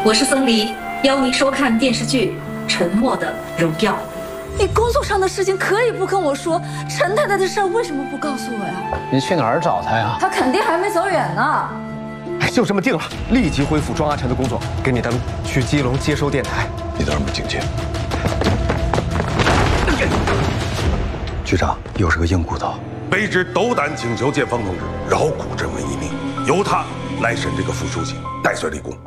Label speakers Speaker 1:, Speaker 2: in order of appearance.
Speaker 1: 我是孙俪，邀您收看电视剧《沉默的荣耀》。
Speaker 2: 你工作上的事情可以不跟我说，陈太太的事儿为什么不告诉我呀？
Speaker 3: 你去哪儿找她呀？
Speaker 2: 她肯定还没走远呢。
Speaker 4: 哎，就这么定了，立即恢复庄阿晨的工作，给你带路去基隆接收电台。
Speaker 5: 你等什么警戒？局长又是个硬骨头。
Speaker 6: 卑职斗胆请求建峰同志饶古振文一命，由他来审这个副书记，戴罪立功。